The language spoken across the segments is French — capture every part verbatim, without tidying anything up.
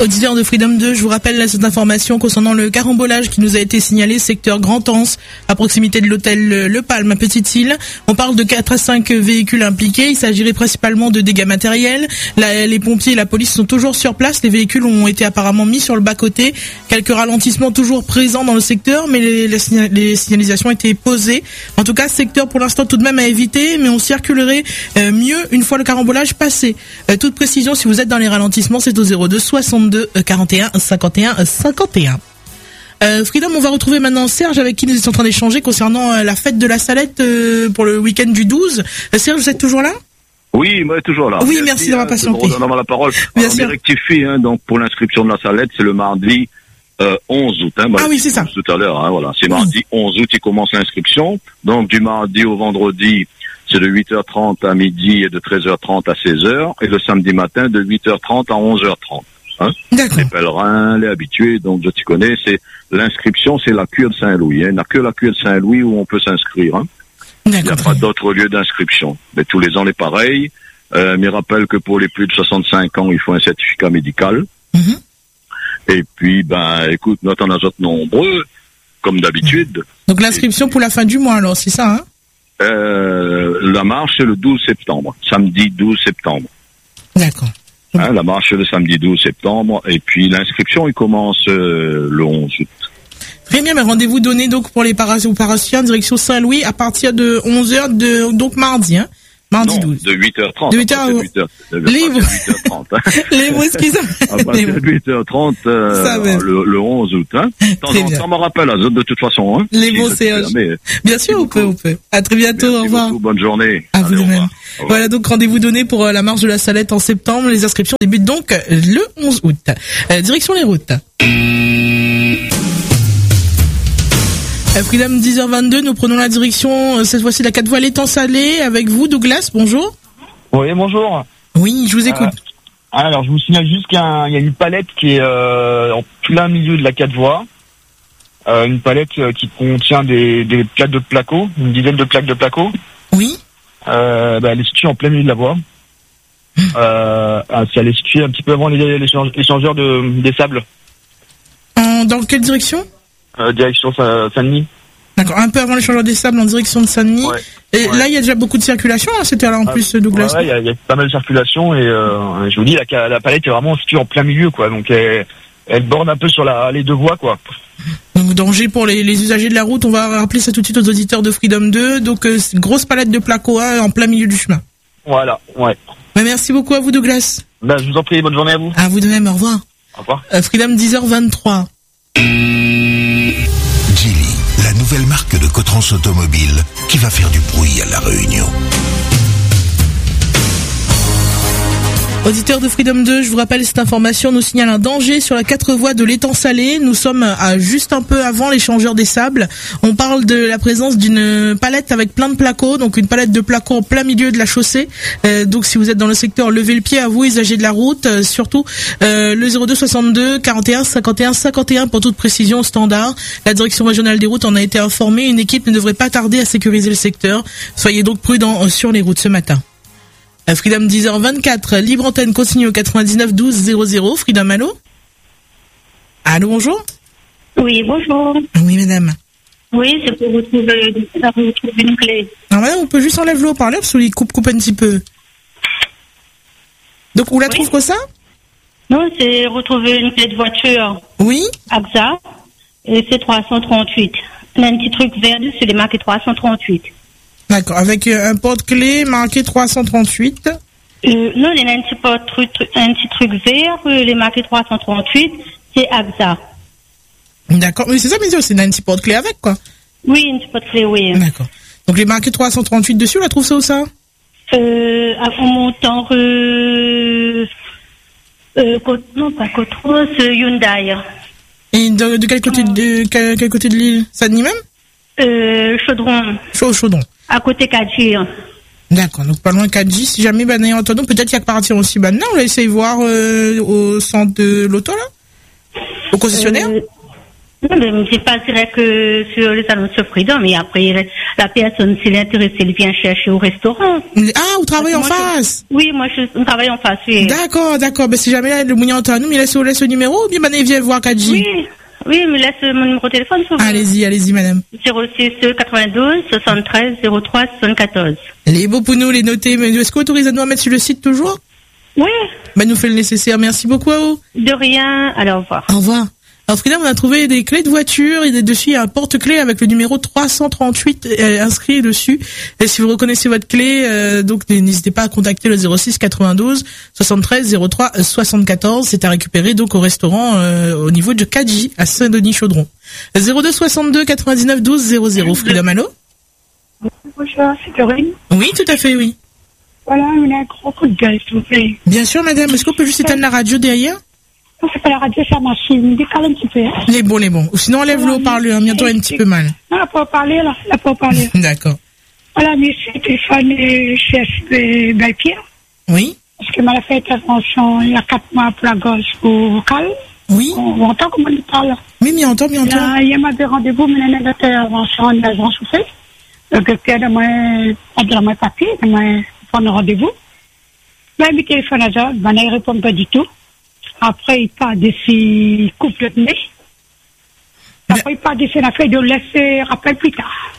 Auditeur de Freedom deux, je vous rappelle là, cette information concernant le carambolage qui nous a été signalé secteur Grand-Anse, à proximité de l'hôtel Le Palme à Petite-Île. On parle de quatre à cinq véhicules impliqués. Il s'agirait principalement de dégâts matériels. La, les pompiers et la police sont toujours sur place. Les véhicules ont été apparemment mis sur le bas-côté. Quelques ralentissements toujours présents dans le secteur, mais les, les, les signalisations étaient posées. En tout cas, secteur pour l'instant tout de même à éviter, mais on circulerait euh, mieux une fois le carambolage passé. Euh, toute précision, si vous êtes dans les ralentissements, c'est au zéro deux soixante-deux quarante et un cinquante et un cinquante et un. Euh, Freedom, on va retrouver maintenant Serge avec qui nous étions en train d'échanger concernant euh, la fête de la Salette euh, pour le week-end du douze. Euh, Serge, vous êtes toujours là ? Oui, moi toujours là. Oui, merci, merci d'avoir patienté. On a la parole. Bien Alors, sûr. on rectifie, hein, donc pour l'inscription de la Salette, c'est le mardi euh, onze août. Hein, ah oui, c'est ça. Tout à l'heure, hein, voilà. C'est mardi oui. onze août, il commence l'inscription. Donc du mardi au vendredi, c'est de huit heures trente à midi et de treize heures trente à seize heures. Et le samedi matin, de huit heures trente à onze heures trente. Hein, les pèlerins, les habitués, donc je t'y connais, c'est l'inscription, c'est la cure de Saint-Louis. Hein. Il n'y a que la cure de Saint-Louis où on peut s'inscrire. Hein. Il n'y a pas d'autre lieu d'inscription. Mais tous les ans, les pareils. Euh, mais rappelle que pour les plus de soixante-cinq ans, il faut un certificat médical. Mm-hmm. Et puis, ben, écoute, nous en avons nombreux, comme d'habitude. Donc l'inscription pour la fin du mois, alors, c'est ça, hein? Euh, la marche, c'est le douze septembre. Samedi douze septembre. D'accord. Hein, la marche le samedi douze septembre et puis l'inscription il commence euh, le onze août. Très bien, mais rendez-vous donné donc pour les paroissiens direction Saint-Louis à partir de onze heures de donc mardi, hein. Mardi non, douze. De huit heures trente. De huit heures trente. Les mots, excusez-moi. À partir de huit heures trente, euh, le, le onze août, hein. Ça me rappelle la zone de toute façon, hein. Les mots, c'est, mais... Bien sûr, on peut, on peut. À très bientôt, Merci au revoir. Beaucoup, bonne journée. À vous de même. Voilà, donc rendez-vous donné pour euh, la marche de la Salette en septembre. Les inscriptions débutent donc le onze août. Euh, direction les routes. Freedom dix heures vingt-deux, nous prenons la direction, euh, cette fois-ci la quatre voies l'étang salé avec vous, Douglas, bonjour. Oui, bonjour. Oui, je vous écoute. Euh, alors, je vous signale juste qu'il y a, il y a une palette qui est euh, en plein milieu de la quatre voies. Euh, une palette euh, qui contient des, des plaques de placo, une dizaine de plaques de placo. Oui. Euh, bah, elle est située en plein milieu de la voie. Mmh. Euh, elle est située un petit peu avant les, les échangeurs de, des sables. En, dans quelle direction? Euh, direction Saint-Denis. D'accord, un peu avant l'échangeur des sables en direction de Saint-Denis. Ouais. Et ouais. Là, il y a déjà beaucoup de circulation, hein, c'était là en ah, plus, Douglas. Ouais, il ouais, y, y a pas mal de circulation et euh, je vous dis, la, la palette est vraiment située en plein milieu, quoi. Donc, elle, elle borde un peu sur la, les deux voies, quoi. Donc, danger pour les, les usagers de la route. On va rappeler ça tout de suite aux auditeurs de Freedom deux. Donc, euh, grosse palette de placo hein, en plein milieu du chemin. Voilà, ouais. Bah, merci beaucoup à vous, Douglas. Bah, je vous en prie, bonne journée à vous. À vous de même, au revoir. Au revoir. Euh, Freedom dix heures vingt-trois. Geely, la nouvelle marque de Cotrans Automobile qui va faire du bruit à La Réunion. Auditeurs de Freedom deux, je vous rappelle cette information nous signale un danger sur la quatre voies de l'étang salé. Nous sommes à juste un peu avant l'échangeur des sables. On parle de la présence d'une palette avec plein de placos, donc une palette de placos en plein milieu de la chaussée. Euh, donc si vous êtes dans le secteur, levez le pied à vous, usagers de la route. Euh, surtout euh, le zéro deux soixante-deux quarante et un cinquante et un cinquante et un pour toute précision au standard. La direction régionale des routes en a été informée. Une équipe ne devrait pas tarder à sécuriser le secteur. Soyez donc prudents sur les routes ce matin. Freedom dix heures vingt-quatre, libre antenne continue au quatre-vingt-dix-neuf douze zéro zéro. Freedom, allô? Allô, bonjour? Oui, bonjour. Oui, madame. Oui, c'est pour retrouver, retrouver une clé. Alors, madame, on peut juste enlever le haut-parleur parce qu'il coupe, coupe un petit peu. Donc, on la oui. trouve comme ça? Non, c'est retrouver une clé de voiture. Oui. A X A. Et c'est trois cent trente-huit. On a un petit truc vert dessus, c'est marqué trois cent trente-huit. D'accord, avec un porte-clés marqué trois cent trente-huit. Euh, non, il y a un petit, porte-truc, un petit truc vert, il est marqué trois cent trente-huit, c'est A X A. D'accord, oui, c'est ça, mais c'est un petit porte-clés avec, quoi. Oui, un petit porte-clés, oui. D'accord. Donc, il est marqué trois cent trente-huit dessus, on la trouve ça où ça? Euh, avant montant, euh, euh, non, pas Cotros, Hyundai. Et de, de quel côté de, quel, quel côté de l'île? Saint-Denis même? Euh, Chaudron. Chaud, Chaudron. À côté quatre G. D'accord, donc pas loin quatre G. Si jamais, ben, n'ayant entendu, peut-être qu'il y a que partir aussi. Ben, non, on va essayer de voir, euh, au centre de l'auto, là? Au concessionnaire? Euh, Non, mais je pas direct que sur les annonces prudents, mais après, la personne, si l'intéressée, elle vient chercher au restaurant. Ah, vous travaillez en moi, face? Je, oui, moi, je, on travaille en face, oui. D'accord, d'accord. Ben, si jamais le mounion entre nous, mais laisse, laisse le numéro, ou bien, ben, il vient voir quatre J. Oui, oui, mais laisse mon numéro de téléphone, s'il vous plaît. Allez-y, allez-y, madame. zéro six quatre-vingt-douze soixante-treize zéro trois soixante-quatorze. Les beaux pour nous, les noter, mais est-ce que vous autorisez à nous à mettre sur le site toujours? Oui. Ben, nous fait le nécessaire. Merci beaucoup à vous. De rien. Alors, au revoir. Au revoir. Alors, Frida, on a trouvé des clés de voiture et dessus, il y a un porte-clés avec le numéro trois cent trente-huit euh, inscrit dessus. Et si vous reconnaissez votre clé, euh, donc n'hésitez pas à contacter le zéro six quatre-vingt-douze soixante-treize zéro trois soixante-quatorze. C'est à récupérer donc au restaurant euh, au niveau de quatre J à Saint-Denis-Chaudron. zéro deux soixante-deux quatre-vingt-dix-neuf douze zéro zéro. Frida Malo. Bonjour, c'est Dorine. Oui, tout à fait, oui. Voilà, on a un gros coup de gueule, s'il vous plaît. Bien sûr, madame. Est-ce qu'on peut juste éteindre la radio derrière? Non, c'est pas la radio, c'est la machine. Décale un petit peu. Hein. Les bons, les bons. Ou sinon, enlève le haut-parleur. Bientôt, un petit peu mal. Non, elle peut parler, là. Elle peut parler. D'accord. Voilà, mais c'est téléphone chez S B Belle-Pierre. Oui. Parce qu'elle m'a fait intervention il y a quatre mois pour la gauche au vocal. Oui. On, on entend comment il parle. Oui, mais entend, bien entend. Il y a ma rendez-vous, mais elle a intervention en agence au fait. Le docteur de moi, pas de moi papier, de moi prendre rendez-vous. Là, il me téléphone à ça, ben, il ne répond pas du tout. Après, il part de ses couples de nez. Après, mais... il part de ses affaires de laisser rappel plus tard.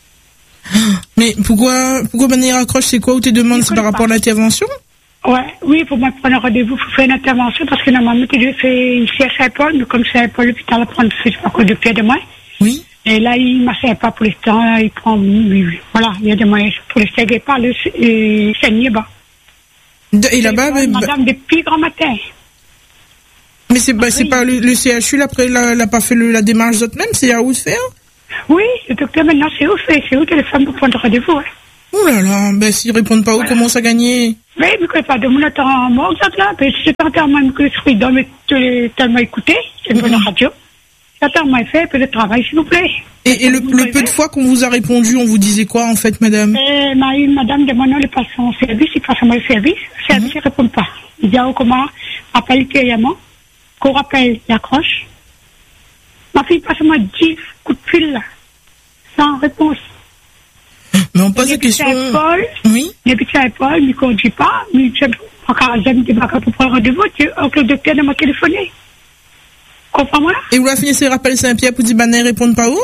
Mais pourquoi, pourquoi ben, il raccroche, c'est quoi ou tes demandes, c'est par rapport à l'intervention? Ouais, oui, il faut me prendre un rendez-vous pour faire une intervention parce que normalement, tu devais faire ici à Saint-Paul, mais comme Saint-Paul, l'hôpital, prendre fait à cause de pied de moi. Oui. Et là, il ne m'assure pas pour l'instant, il prend, voilà, il y a des moyens pour l'instant, il pas le saigner bas. Et là-bas, mais... Madame, depuis grand matin. Mais c'est bah, c'est pas le, le C H U, là, après, là, l'a pas fait le, la démarche d'autres même, c'est à où de faire? Oui, le docteur, maintenant, c'est où fait, c'est où téléphone pour prendre rendez-vous, hein. Oh là là, ben, s'ils répondent pas, où commence à gagner? Oui, mais que pas de mon temps en mort, ça, là, mais si c'est entièrement que je suis dans mes, tellement écouté, c'est une bonne radio. Entièrement fait, peu de travail, s'il vous plaît. Et, et le, le peu de fois qu'on vous a répondu, on vous disait quoi, en fait, madame? Euh, ma, une madame demandant le passe son service, il passe à mon service, le service, il ne répond pas. Il dit, oh, comment, appelle clairement, qu'on rappelle, il accroche. Ma fille passe moi dix coups de fil, là, sans réponse. Mais on pose la question. Paul, oui. Depuis que Paul, il ne conduit pas, mais j'aime encore j'aime débarquer pour prendre rendez-vous, le docteur m'a téléphoné. Comprends-moi? Et vous la finissez rappeler Saint-Pierre pour dire, ben, ils répondent pas où?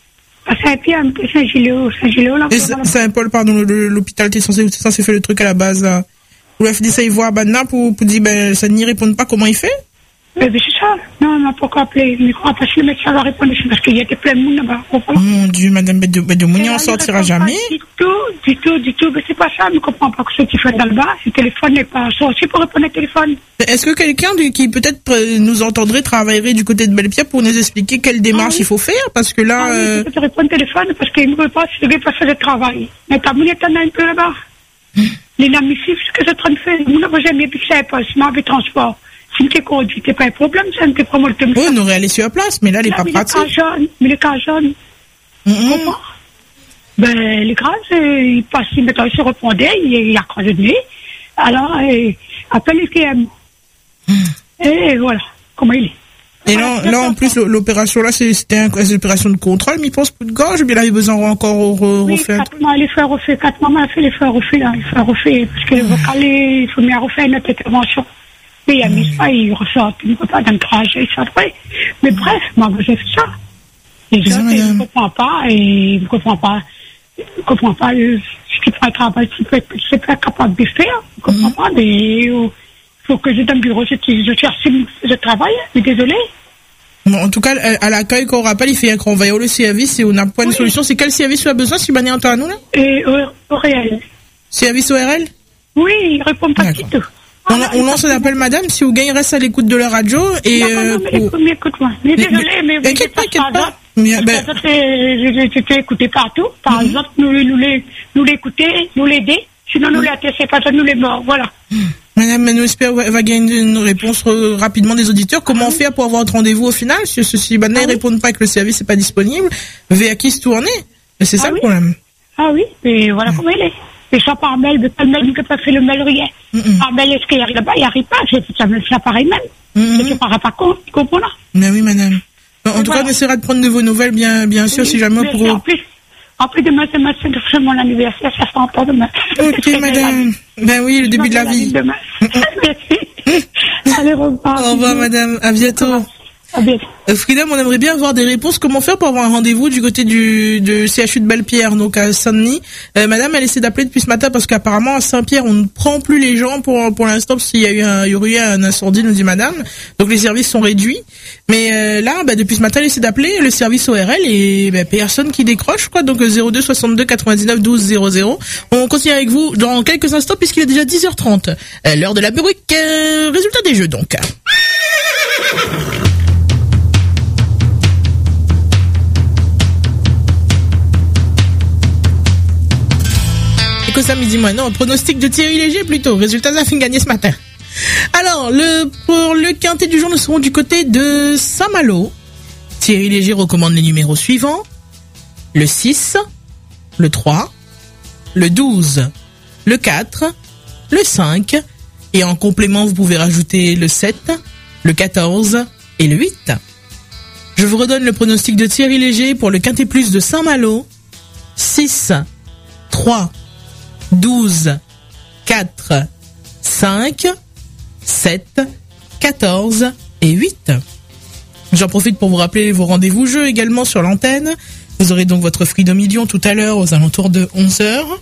À Saint-Pierre, Saint-Giléo, Saint-Giléo, là. Et Saint-Paul, pardon, l'hôpital, t'es censé, t'es censé faire le truc à la base, là. Vous la finissez y voir, ben, pour, pour dire, ben, ça n'y répond pas, comment il fait? Mais c'est ça. Non, on n'a pas encore appelé. Mais quoi, parce que le médecin va répondre, parce qu'il y a plein de monde là-bas. Oh mon Dieu, madame Bête de, de Mounier, on sortira jamais. Du tout, du tout, du tout. Mais c'est pas ça, je ne comprends pas que ce qui fait dans le bas, le téléphone n'est pas sorti pour répondre au téléphone. Est-ce que quelqu'un qui peut-être nous entendrait travaillerait du côté de Belle-Pierre pour nous expliquer quelle démarche ah, oui. il faut faire? Parce que là. Ah, euh... oui, je peux te répondre au téléphone parce qu'il ne veut pas, je devais passer le travail. Mais t'as mis t'en as un peu là-bas. L'inadmissible, ce que je suis en train de faire. Moi, vous aimez puis que ça pas, je m'en vais transport. Si tu conduis, c'est pas un problème, ça ne te promet le oui, on aurait allé sur la place, mais là, elle n'est pas pratique. Mais les cas jaunes, mm-hmm. ben, les gars, ils passent, maintenant, ils se répondaient, il y a croisé de nuit. Alors, et, appelle les T M. Mm. Et voilà, comment il est. Et là, là en plus, l'opération, là, c'était une opération de contrôle, mais il pense coup de gorge, mais là, il a besoin encore re, oui, refaire. quatre mois, il fait refaire, quatre mois, il fait les faire refaire, là, il fait refaire, parce que le vocal, il faut bien refaire notre intervention. Mais il y a mis ça, il ressort, il ne peut pas d'un trajet, ça après. Mais bref, moi, j'ai fait ça. Les autres, ils ne comprennent pas, et ils ne comprennent pas, ils ne comprennent pas ce qui prend le travail, ce qu'ils sont pas capables de faire, ils ne comprennent pas, mais il faut que j'ai dans le bureau, je cherche, je travaille, mais désolé. Bon, en tout cas, à l'accueil, qu'on rappelle, il fait qu'on va y aller au service et on n'a pas une oui. solution. C'est quel service tu as besoin, si tu as à nous, là? Et au réel. Service O R L? Oui, ils ne répondent pas du tout. On, ah, on lance un appel, madame, si vous gagnez, reste à l'écoute de la radio et... Non, non, non, mais, pour... mais écoute-moi. Mais désolé, mais... mais inquiète pas, inquiète pas. Mais, ben... Je t'ai écouté partout. Par mm-hmm. exemple, nous, nous, les, nous l'écouter, nous l'aider. Sinon, nous mm-hmm. les pas ça, nous les morts. Voilà. Madame, nous espérons va gagner une réponse rapidement des auditeurs. Comment ah, on fait pour avoir votre rendez-vous au final? Si ceci, maintenant, ah, ils oui. répondent pas que le service n'est pas disponible, vers qui se tourner? C'est ça ah, le oui. problème. Ah oui, mais voilà mm. comment il est. Et ça par mail, mais pas le mail, il ne peut pas faire le mail, rien. Mm-mm. Par mail, est-ce qu'il arrive là-bas? Il n'y arrive pas, c'est ça, ça pareil même. Mm-hmm. Mais tu ne parais pas compte, tu comprends là? Mais oui, madame. En, En tout voilà. cas, on essaiera de prendre de vos nouvelles, bien, bien sûr, Oui, si jamais mais pour... En plus, en plus demain, c'est ma- c'est mon anniversaire, ça fait encore demain. Ok, madame. Ben oui, le début de la vie. Demain. Merci. Allez, au revoir. Au revoir, madame. À bientôt. À bientôt. Euh, Freedom, on aimerait bien avoir des réponses. Comment faire pour avoir un rendez-vous du côté du de C H U de Belle-Pierre, donc à Saint-Denis. Euh, madame, elle essaie d'appeler depuis ce matin parce qu'apparemment à Saint-Pierre, on ne prend plus les gens pour pour l'instant parce qu'il y a eu un, il y aurait eu un incendie, nous dit madame. Donc les services sont réduits. Mais euh, là, bah, depuis ce matin, elle essaie d'appeler le service O R L et bah, personne qui décroche, quoi. Donc zéro deux soixante-deux quatre-vingt-dix-neuf douze zéro zéro. On continue avec vous dans quelques instants puisqu'il est déjà dix heures trente. Euh, l'heure de la rubrique euh, résultat des jeux, donc. Que ça me dit moi non, pronostic de Thierry Léger plutôt, résultat de la fin gagné ce matin. Alors, le pour le quintet du jour, nous serons du côté de Saint-Malo. Thierry Léger recommande les numéros suivants: le six, le trois, le douze, le quatre, le cinq, et en complément, vous pouvez rajouter le sept, le quatorze et le huit. Je vous redonne le pronostic de Thierry Léger pour le quintet plus de Saint-Malo: six, trois, douze, quatre, cinq, sept, quatorze et huit. J'en profite pour vous rappeler vos rendez-vous jeux également sur l'antenne. Vous aurez donc votre Freedom Million tout à l'heure aux alentours de onze heures.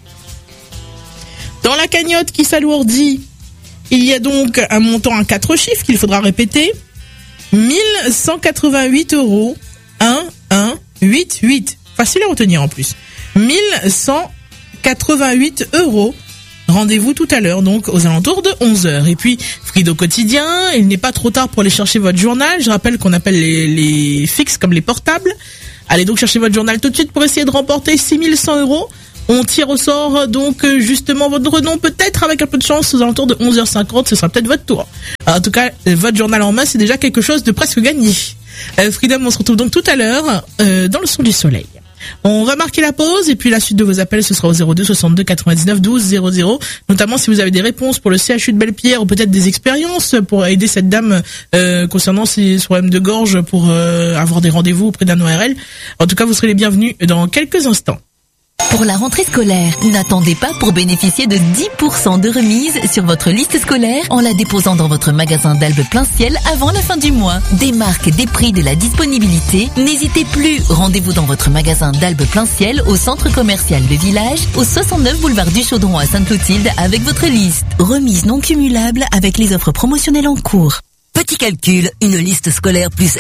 Dans la cagnotte qui s'alourdit, il y a donc un montant à quatre chiffres qu'il faudra répéter. mille cent quatre-vingt-huit euros. un, un, huit, huit. Facile à retenir en plus. mille cent quatre-vingt-huit euros. Rendez-vous tout à l'heure, donc aux alentours de onze heures. Et puis, Frido quotidien, il n'est pas trop tard pour aller chercher votre journal. Je rappelle qu'on appelle les, les fixes comme les portables. Allez donc chercher votre journal tout de suite pour essayer de remporter six mille cent euros. On tire au sort donc justement votre nom, peut-être avec un peu de chance aux alentours de onze heures cinquante. Ce sera peut-être votre tour. Alors, en tout cas, votre journal en main, c'est déjà quelque chose de presque gagné. Euh, Freedom, on se retrouve donc tout à l'heure euh, dans le son du soleil. On va marquer la pause et puis la suite de vos appels ce sera au zéro deux soixante-deux quatre-vingt-dix-neuf douze zéro zéro, notamment si vous avez des réponses pour le C H U de Belle-Pierre ou peut-être des expériences pour aider cette dame euh, concernant ses problèmes de gorge pour euh, avoir des rendez-vous auprès d'un O R L. En tout cas, vous serez les bienvenus dans quelques instants. Pour la rentrée scolaire, n'attendez pas pour bénéficier de dix pour cent de remise sur votre liste scolaire en la déposant dans votre magasin d'Albe Plein Ciel avant la fin du mois. Des marques, des prix, de la disponibilité. N'hésitez plus, rendez-vous dans votre magasin d'Albe Plein Ciel au centre commercial Le Village, au soixante-neuf boulevard du Chaudron à Sainte-Clotilde avec votre liste. Remise non cumulable avec les offres promotionnelles en cours. Petit calcul, une liste scolaire plus